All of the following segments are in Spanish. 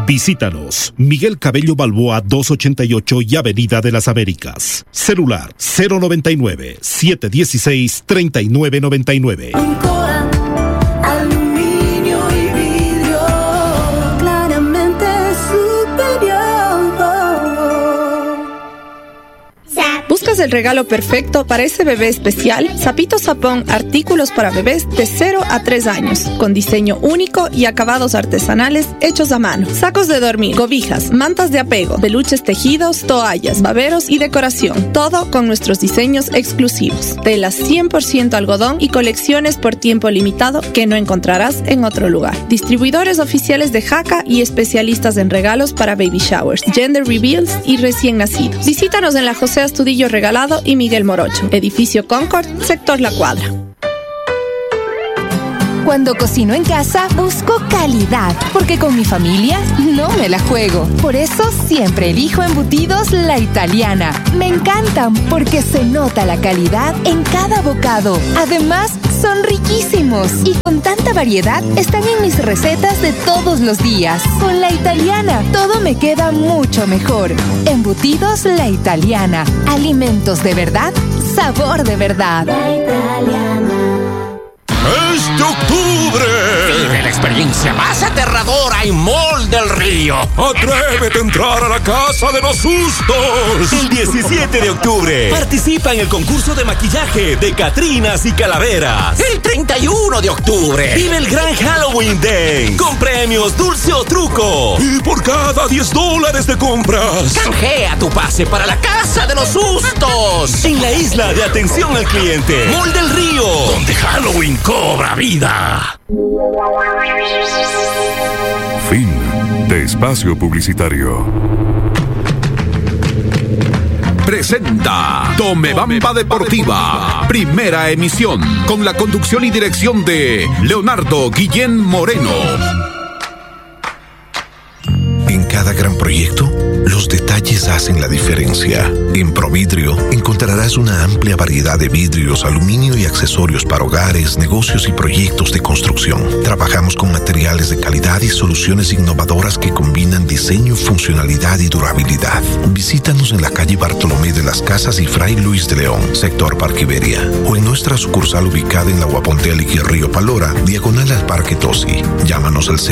Visítanos, Miguel Cabello Balboa 288 y Avenida de las Américas. Celular 099-716-3999. Aluminio y vidrio, claramente superior. ¿Buscas el regalo perfecto para ese bebé especial? Sapito Sapón, artículos para bebés de 0 a 3 años, con diseño único y acabados artesanales hechos a mano. Sacos de dormir, cobijas, mantas de apego, peluches tejidos, toallas, baberos y decoración. Todo con nuestros diseños exclusivos. Telas 100% algodón y colecciones por tiempo limitado que no encontrarás en otro lugar. Distribuidores oficiales de Jaca y especialistas en regalos para baby showers, gender reveals y recién nacidos. Visítanos en la José Astudillo Regalado y Miguel Morocho, edificio Concord, sector La Cuadra. Cuando cocino en casa, busco calidad, porque con mi familia no me la juego. Por eso siempre elijo embutidos La Italiana. Me encantan porque se nota la calidad en cada bocado. Además, son riquísimos y con tanta variedad están en mis recetas de todos los días. Con La Italiana, todo me queda mucho mejor. Embutidos La Italiana. Alimentos de verdad, sabor de verdad. La Italiana. ¡Es de octubre! Vive la experiencia más aterradora en Mall del Río. ¡Atrévete a entrar a la Casa de los Sustos! El 17 de octubre, participa en el concurso de maquillaje de Catrinas y Calaveras. El 31 de octubre, Vive el gran Halloween Dance, con premios dulce o truco. Y por cada $10 de compras, canjea tu pase para la Casa de los Sustos. En la isla de atención al cliente, Mall del Río, donde Halloween cobra vida. Fin de espacio publicitario. Presenta Tomebamba Deportiva, primera emisión, con la conducción y dirección de Leonardo Guillén Moreno. En cada gran proyecto, los detalles hacen la diferencia. En Providrio encontrarás una amplia variedad de vidrios, aluminio y accesorios para hogares, negocios y proyectos de construcción. Trabajamos con materiales de calidad y soluciones innovadoras que combinan diseño, funcionalidad y durabilidad. Visítanos en la calle Bartolomé de las Casas y Fray Luis de León, sector Parque Iberia, o en nuestra sucursal ubicada en la Guapontealic y Río Palora, diagonal al Parque Tosi. Llámanos al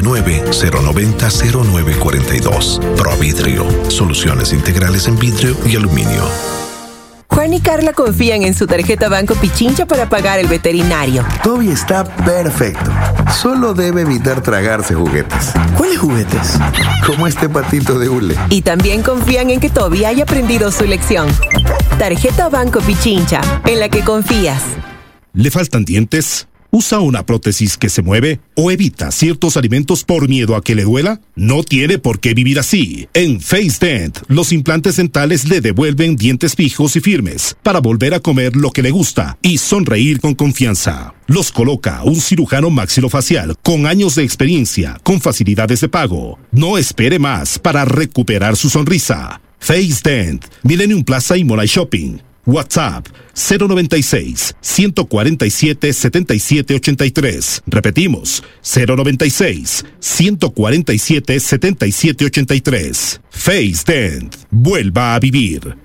099-090-0942. Providrio, soluciones integrales en vidrio y aluminio. Juan y Carla confían en su tarjeta Banco Pichincha para pagar el veterinario. Toby está perfecto. Solo debe evitar tragarse juguetes. ¿Cuáles juguetes? Como este patito de hule. Y también confían en que Toby haya aprendido su lección. Tarjeta Banco Pichincha, en la que confías. ¿Le faltan dientes? ¿Usa una prótesis que se mueve o evita ciertos alimentos por miedo a que le duela? No tiene por qué vivir así. En Face Dent, los implantes dentales le devuelven dientes fijos y firmes para volver a comer lo que le gusta y sonreír con confianza. Los coloca un cirujano maxilofacial con años de experiencia, con facilidades de pago. No espere más para recuperar su sonrisa. Face Dent, Millennium Plaza y Molay Shopping. WhatsApp 096-147-7783. Repetimos, 096-147-7783. Face Dent. Vuelva a vivir.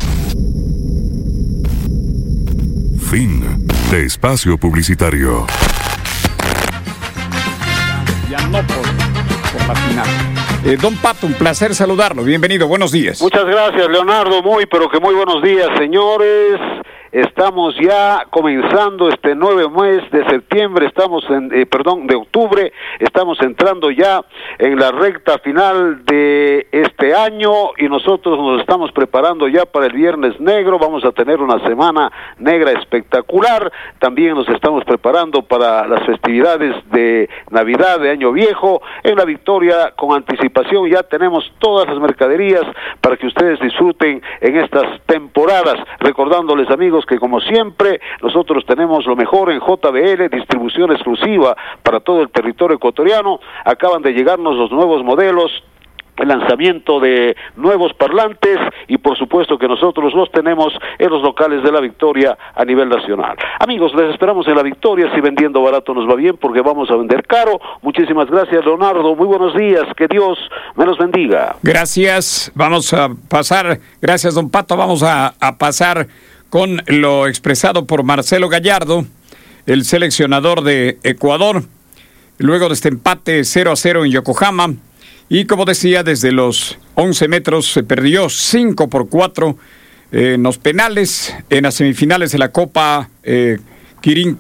Fin de espacio publicitario. Ya no por la final. Don Pato, un placer saludarlo. Bienvenido, buenos días. Muchas gracias, Leonardo. Muy buenos días, señores. Estamos ya comenzando este 9 mes de septiembre, de octubre, estamos entrando ya en la recta final de este año y nosotros nos estamos preparando ya para el Viernes Negro. Vamos a tener una semana negra espectacular. También nos estamos preparando para las festividades de Navidad, de Año Viejo. En La Victoria, con anticipación, ya tenemos todas las mercaderías para que ustedes disfruten en estas temporadas. Recordándoles, amigos, que como siempre nosotros tenemos lo mejor en JBL, distribución exclusiva para todo el territorio ecuatoriano. Acaban de llegarnos los nuevos modelos el lanzamiento de nuevos parlantes y por supuesto que nosotros los tenemos en los locales de La Victoria a nivel nacional. Amigos, les esperamos en La Victoria. Si vendiendo barato nos va bien, porque vamos a vender caro. Muchísimas gracias, Leonardo. Muy buenos días. Que Dios me los bendiga. Gracias. Vamos a pasar, gracias, don Pato. Vamos a pasar con lo expresado por Marcelo Gallardo, el seleccionador de Ecuador, luego de este empate 0-0 en Yokohama. Y como decía, desde los 11 metros se perdió 5-4 en los penales en las semifinales de la Copa Kirin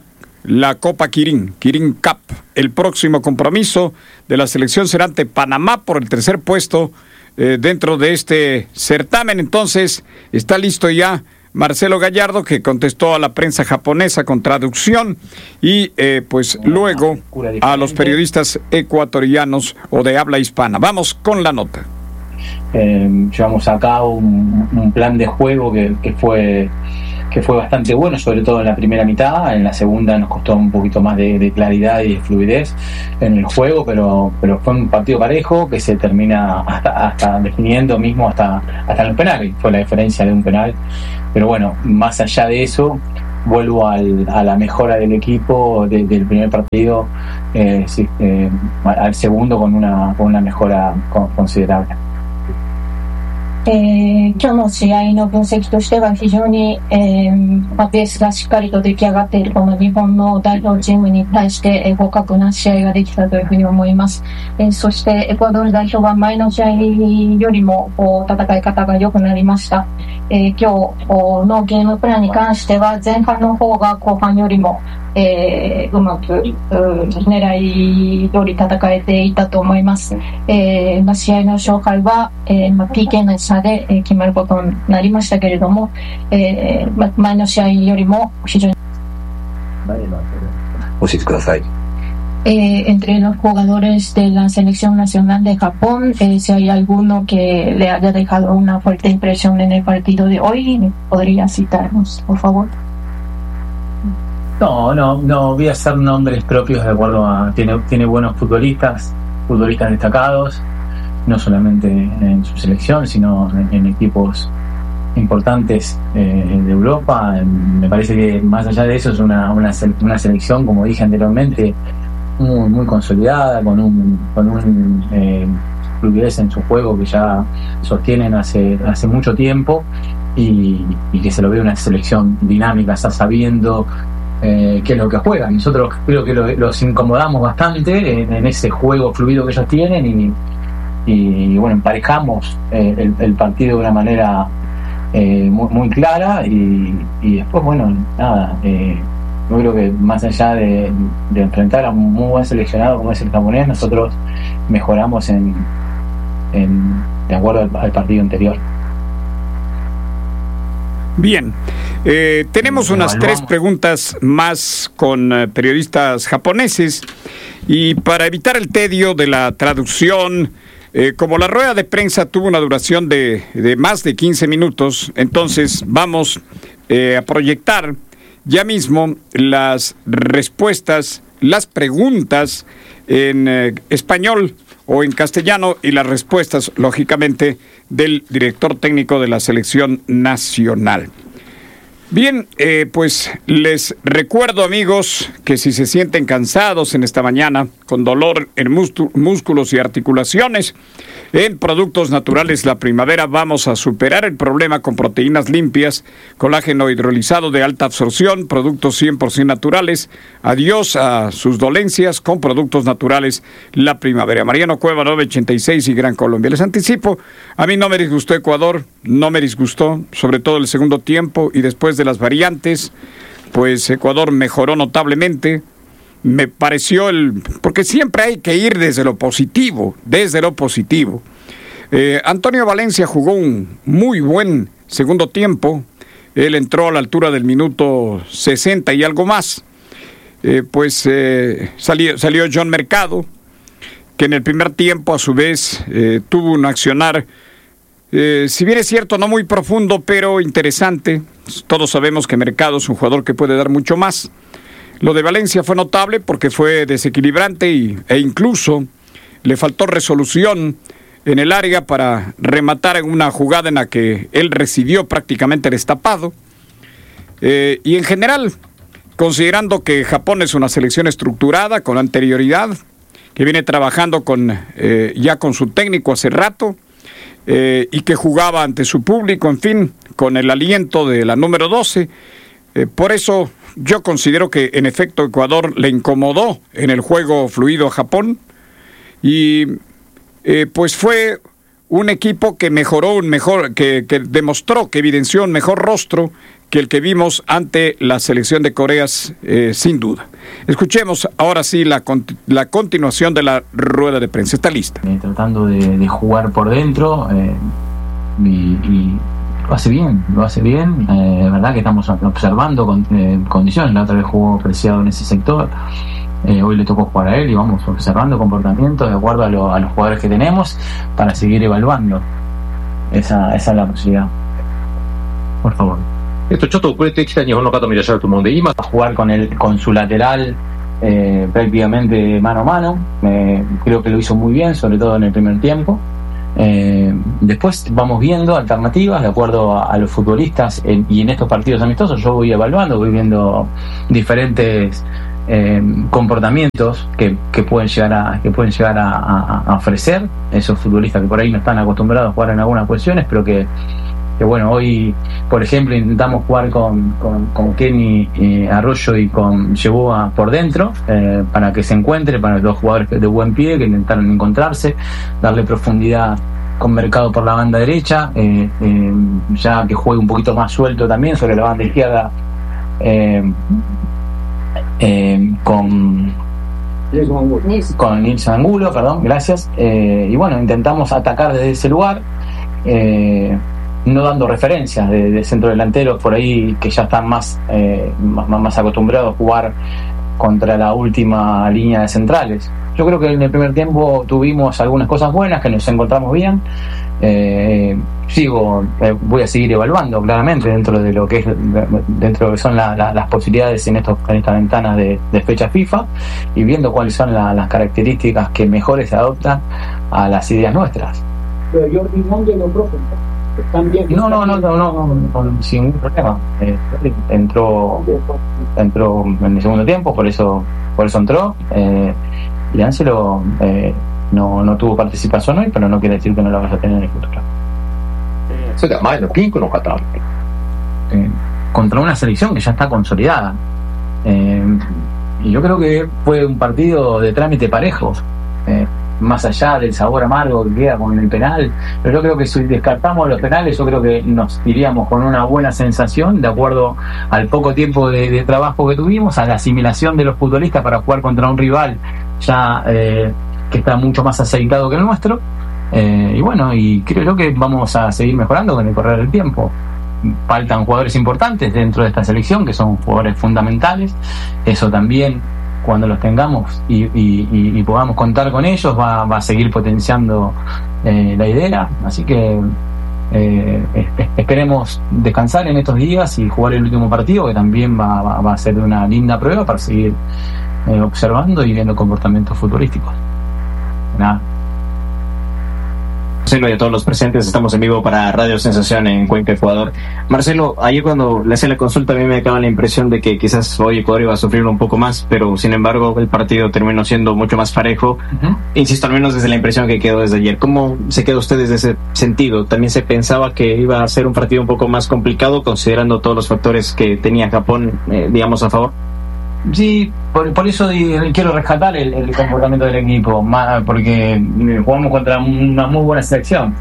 Cup. El próximo compromiso de la selección será ante Panamá por el tercer puesto dentro de este certamen. Entonces está listo ya Marcelo Gallardo, que contestó a la prensa japonesa con traducción y pues luego a los periodistas ecuatorianos o de habla hispana. Vamos con la nota. Llevamos a cabo un plan de juego que fue bastante bueno, sobre todo en la primera mitad. En la segunda nos costó un poquito más de claridad y de fluidez en el juego, pero fue un partido parejo que se termina hasta definiendo mismo hasta los penales. Fue la diferencia de un penal. Pero bueno, más allá de eso, vuelvo a la mejora del equipo del primer partido, al segundo con una mejora considerable. 今日の試合の分析としては非常に、ベースがしっかりと出来上がっているこの日本の代表チームに対して、互角な試合ができたというふうに思います。そしてエクアドル代表は前の試合よりも戦い方が良くなりました。今日のゲームプランに関しては前半の方が後半よりもうまく狙い通り戦えていたと思います。試合の勝敗は、PK の差で決まることになりましたけれども、前の試合よりも非常に教えてください。 Entre los jugadores de la selección nacional de Japón, si hay alguno que le haya dejado una fuerte impresión en el partido de hoy, ¿podría citarnos, por favor? No voy a hacer nombres propios de acuerdo a... Tiene buenos futbolistas destacados, no solamente en su selección, sino en equipos importantes de Europa. Me parece que más allá de eso es una selección, como dije anteriormente, muy consolidada, con un fluidez en su juego que ya sostienen hace mucho tiempo y que se lo ve una selección dinámica, está sabiendo qué es lo que juegan. Nosotros creo que los incomodamos bastante en ese juego fluido que ellos tienen y bueno, emparejamos el partido de una manera muy clara y después, bueno, nada, yo creo que más allá de enfrentar a un muy buen seleccionado como es el japonés, nosotros mejoramos de acuerdo al partido anterior. Bien, tenemos unas 3 preguntas más con periodistas japoneses y para evitar el tedio de la traducción, como la rueda de prensa tuvo una duración de más de 15 minutos, entonces vamos a proyectar ya mismo las respuestas, las preguntas en español o en castellano y las respuestas, lógicamente, del director técnico de la selección nacional. Bien, pues les recuerdo, amigos, que si se sienten cansados en esta mañana, con dolor en músculos y articulaciones, en Productos Naturales La Primavera vamos a superar el problema con proteínas limpias, colágeno hidrolizado de alta absorción, productos 100% naturales. Adiós a sus dolencias con Productos Naturales La Primavera. Mariano Cueva, 986 y Gran Colombia. Les anticipo, a mí no me disgustó Ecuador, no me disgustó, sobre todo el segundo tiempo y después de las variantes, pues Ecuador mejoró notablemente. Me pareció porque siempre hay que ir desde lo positivo, Antonio Valencia jugó un muy buen segundo tiempo. Él entró a la altura del minuto 60 y algo más. Salió John Mercado, que en el primer tiempo a su vez tuvo un accionar, si bien es cierto, no muy profundo, pero interesante. Todos sabemos que Mercado es un jugador que puede dar mucho más. Lo de Valencia fue notable porque fue desequilibrante e incluso le faltó resolución en el área para rematar en una jugada en la que él recibió prácticamente destapado. Y en general, considerando que Japón es una selección estructurada, con anterioridad, que viene trabajando ya con su técnico hace rato, y que jugaba ante su público, en fin, con el aliento de la número 12. Por eso yo considero que en efecto Ecuador le incomodó en el juego fluido a Japón, y pues fue un equipo que mejoró, que demostró, que evidenció un mejor rostro que el que vimos ante la selección de Corea, sin duda. Escuchemos ahora sí la continuación de la rueda de prensa. Está lista. Tratando de jugar por dentro, y lo hace bien. Es verdad que estamos observando condiciones. La otra vez jugó Preciado en ese sector. Hoy le tocó jugar a él y vamos observando comportamientos de acuerdo a los jugadores que tenemos para seguir evaluando. Esa es la posibilidad. Por favor. A jugar con su lateral prácticamente mano a mano. Creo que lo hizo muy bien, sobre todo en el primer tiempo. Después vamos viendo alternativas de acuerdo a los futbolistas, y en estos partidos amistosos yo voy evaluando, voy viendo diferentes comportamientos que pueden llegar a ofrecer esos futbolistas que por ahí no están acostumbrados a jugar en algunas posiciones, pero que bueno, hoy por ejemplo intentamos jugar con Kenny Arroyo y con Yeboah por dentro, para que se encuentre, para los dos jugadores de buen pie que intentaron encontrarse, darle profundidad con Mercado por la banda derecha, ya que juegue un poquito más suelto también sobre la banda izquierda, con Nilson Angulo, perdón, gracias. Y bueno, intentamos atacar desde ese lugar, no dando referencias de centro delanteros por ahí que ya están más acostumbrados a jugar contra la última línea de centrales. Yo creo que en el primer tiempo tuvimos algunas cosas buenas, que nos encontramos bien. Voy a seguir evaluando claramente dentro de lo que que son las posibilidades en estas ventanas de fecha FIFA, y viendo cuáles son las características que mejores se adoptan a las ideas nuestras. Pero Jordi Monge no profe. No, sin ningún problema. Entró en el segundo tiempo, por eso entró. Y Ángelo no tuvo participación hoy, pero no quiere decir que no lo vas a tener en el futuro. Contra una selección que ya está consolidada. Y yo creo que fue un partido de trámite parejo. Más allá del sabor amargo que queda con el penal, pero yo creo que si descartamos los penales, yo creo que nos iríamos con una buena sensación de acuerdo al poco tiempo de trabajo que tuvimos, a la asimilación de los futbolistas para jugar contra un rival ya que está mucho más aceitado que el nuestro, y bueno, y creo yo que vamos a seguir mejorando con el correr del tiempo. Faltan jugadores importantes dentro de esta selección que son jugadores fundamentales, eso también cuando los tengamos y podamos contar con ellos va a seguir potenciando la idea, así que esperemos descansar en estos días y jugar el último partido, que también va a ser una linda prueba para seguir observando y viendo comportamientos futurísticos. Nada. Marcelo y a todos los presentes, estamos en vivo para Radio Sensación en Cuenca, Ecuador. Marcelo, ayer cuando le hacía la consulta a mí me daba la impresión de que quizás hoy Ecuador iba a sufrir un poco más, pero sin embargo el partido terminó siendo mucho más parejo. Insisto, al menos desde la impresión que quedó desde ayer. ¿Cómo se quedó usted desde ese sentido? ¿También se pensaba que iba a ser un partido un poco más complicado considerando todos los factores que tenía Japón, digamos, a favor? Sí, por eso quiero rescatar el comportamiento del equipo, porque jugamos contra una muy buena selección,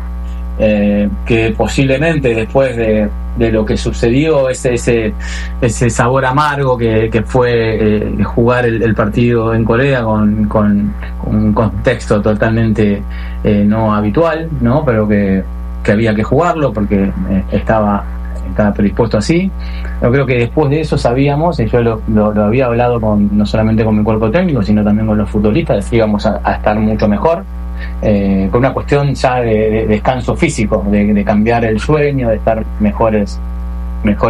que posiblemente después de lo que sucedió, ese sabor amargo que fue jugar el partido en Corea con un contexto totalmente no habitual, ¿no? Pero que había que jugarlo porque estaba predispuesto así. Yo creo que después de eso sabíamos, y yo lo había hablado no solamente con mi cuerpo técnico, sino también con los futbolistas, que íbamos a estar mucho mejor, por una cuestión ya de descanso físico, de cambiar el sueño, de estar mejores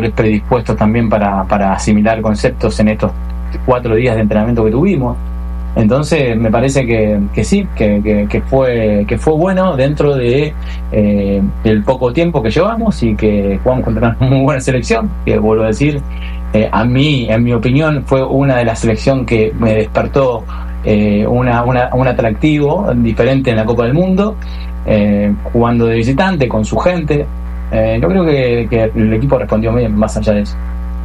predispuestos también para asimilar conceptos en estos 4 días de entrenamiento que tuvimos. Entonces me parece que sí, que fue bueno dentro de el poco tiempo que llevamos y que jugamos contra una muy buena selección, que vuelvo a decir, a mí, en mi opinión, fue una de las selecciones que me despertó un atractivo diferente en la Copa del Mundo, jugando de visitante con su gente. Yo creo que el equipo respondió bien más allá de eso.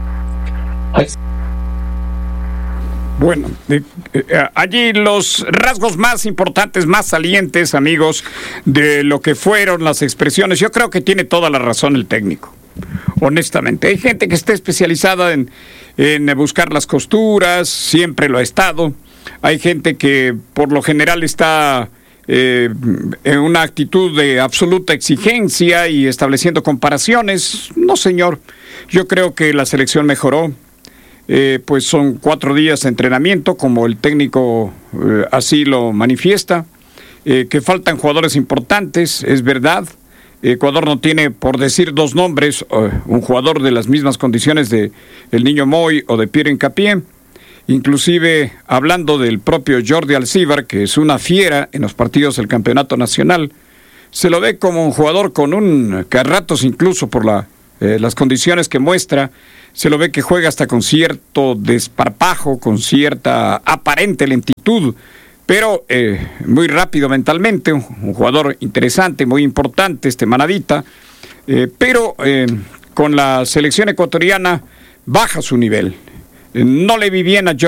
Bueno, allí los rasgos más importantes, más salientes, amigos, de lo que fueron las expresiones. Yo creo que tiene toda la razón el técnico, honestamente. Hay gente que está especializada en buscar las costuras, siempre lo ha estado. Hay gente que por lo general está en una actitud de absoluta exigencia y estableciendo comparaciones. No, señor, yo creo que la selección mejoró. Pues son 4 días de entrenamiento, como el técnico así lo manifiesta, que faltan jugadores importantes, es verdad. Ecuador no tiene, por decir 2 nombres, un jugador de las mismas condiciones de el Niño Moy o de Pierre Hincapié. Inclusive, hablando del propio Jordi Alcivar, que es una fiera en los partidos del campeonato nacional, se lo ve como un jugador que a ratos, incluso por las condiciones que muestra, se lo ve que juega hasta con cierto desparpajo, con cierta aparente lentitud, pero muy rápido mentalmente, un jugador interesante, muy importante, Manadita, pero con la selección ecuatoriana baja su nivel. No le vi bien a